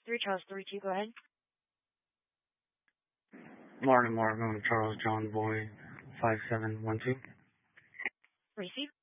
3 Charles 32, go ahead. Martin Martin, Charles John Boy, 5712. Receive.